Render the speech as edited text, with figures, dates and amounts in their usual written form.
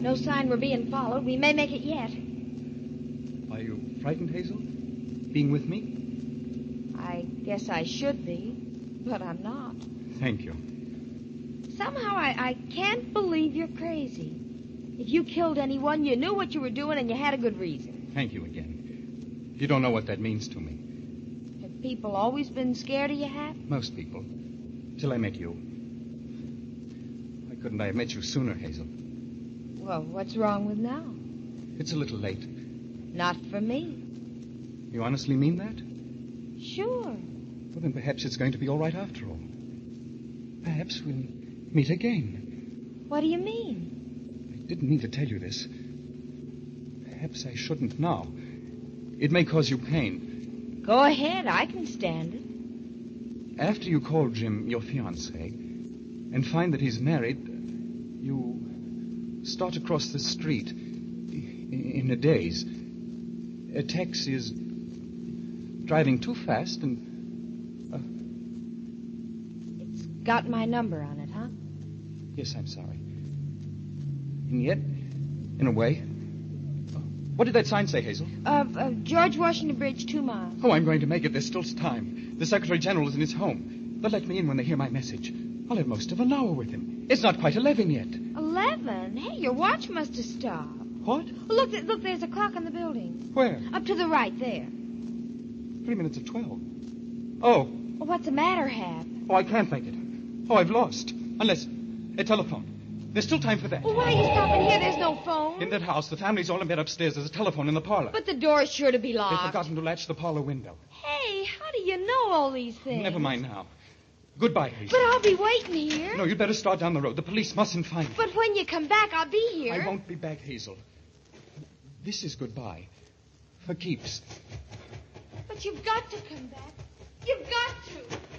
No sign we're being followed. We may make it yet. Are you frightened, Hazel? Being with me? I guess I should be, but I'm not. Thank you. Somehow I can't believe you're crazy. If you killed anyone, you knew what you were doing and you had a good reason. Thank you again. You don't know what that means to me. Have people always been scared of you, Hap? Most people. Till I met you. Why couldn't I have met you sooner, Hazel? Well, what's wrong with now? It's a little late. Not for me. You honestly mean that? Sure. Well, then perhaps it's going to be all right after all. Perhaps we'll meet again. What do you mean? I didn't mean to tell you this. Perhaps I shouldn't now. It may cause you pain. Go ahead. I can stand it. After you call Jim your fiancé and find that he's married, you start across the street in a daze. Tex is driving too fast and... It's got my number on it, huh? Yes, I'm sorry. And yet, in a way... What did that sign say, Hazel? George Washington Bridge, 2 miles. Oh, I'm going to make it. There's still time. The Secretary General is in his home. They'll let me in when they hear my message. I'll have most of an hour with him. It's not quite 11 yet. 11? Hey, your watch must have stopped. What? Look, there's a clock on the building. Where? Up to the right, there. 3 minutes of 12. Oh. Well, what's the matter, Hap? Oh, I can't make it. Oh, I've lost. Unless... a telephone. There's still time for that. Well, why are you stopping here? There's no phone. In that house, the family's all in bed upstairs. There's a telephone in the parlor. But the door's sure to be They've locked. forgotten to latch the parlor window. Hey, how do you know all these things? Never mind now. Goodbye, Hazel. But I'll be waiting here. No, you'd better start down the road. The police mustn't find you. But when you come back, I'll be here. I won't be back, Hazel. This is goodbye. For keeps. But you've got to come back. You've got to.